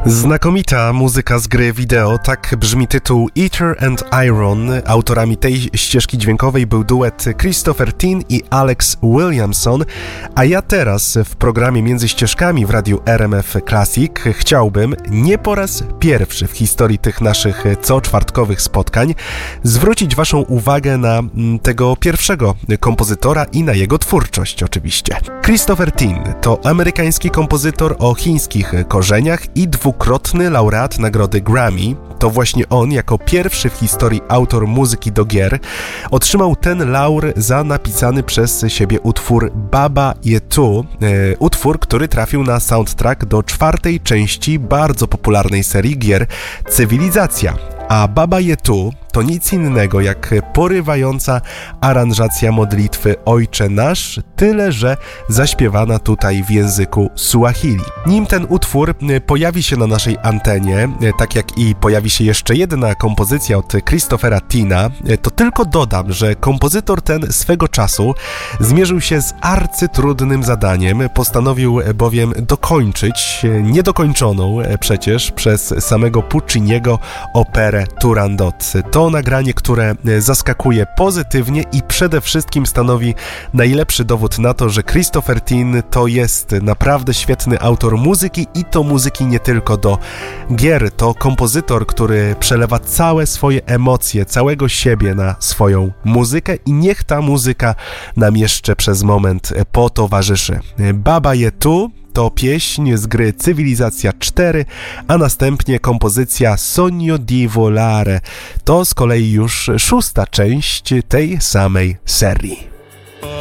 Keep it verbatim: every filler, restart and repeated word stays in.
Znakomita muzyka z gry wideo, tak brzmi tytuł Ether and Iron. Autorami tej ścieżki dźwiękowej był duet Christopher Tin i Alex Williamson, a ja teraz w programie Między Ścieżkami w radiu R M F Classic chciałbym nie po raz pierwszy w historii tych naszych coczwartkowych spotkań zwrócić waszą uwagę na tego pierwszego kompozytora i na jego twórczość oczywiście. Christopher Tin to amerykański kompozytor o chińskich korzeniach i dwukrotny laureat nagrody Grammy. To właśnie on, jako pierwszy w historii autor muzyki do gier, otrzymał ten laur za napisany przez siebie utwór Baba Ye Tu, e, utwór, który trafił na soundtrack do czwartej części bardzo popularnej serii gier Cywilizacja. A Baba Ye Tu to nic innego jak porywająca aranżacja modlitwy Ojcze Nasz, tyle że zaśpiewana tutaj w języku Suahili. Nim ten utwór pojawi się na naszej antenie, tak jak i pojawi się jeszcze jedna kompozycja od Christophera Tina, to tylko dodam, że kompozytor ten swego czasu zmierzył się z arcytrudnym zadaniem, postanowił bowiem dokończyć niedokończoną przecież przez samego Pucciniego operę Turandot. To nagranie, które zaskakuje pozytywnie i przede wszystkim stanowi najlepszy dowód na to, że Christopher Tin to jest naprawdę świetny autor muzyki i to muzyki nie tylko do gier. To kompozytor, który przelewa całe swoje emocje, całego siebie na swoją muzykę i niech ta muzyka nam jeszcze przez moment potowarzyszy. Baba Ye Tu to pieśń z gry Cywilizacja cztery, a następnie kompozycja Sogno di Volare. To z kolei już szósta część tej samej serii.